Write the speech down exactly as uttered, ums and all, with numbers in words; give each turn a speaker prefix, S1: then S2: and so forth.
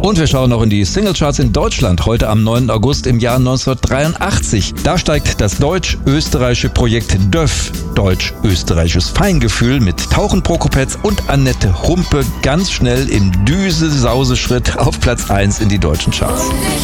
S1: Und wir schauen noch in die Singlecharts in Deutschland. Heute am neunten August im Jahr neunzehnhundertdreiundachtzig. Da steigt das deutsch-österreichische Projekt Döff, deutsch-österreichisches Feingefühl, mit Tauchen Prokopetz und Annette Humpe ganz schnell im Düse-Sause-Schritt auf Platz eins in die deutschen Charts.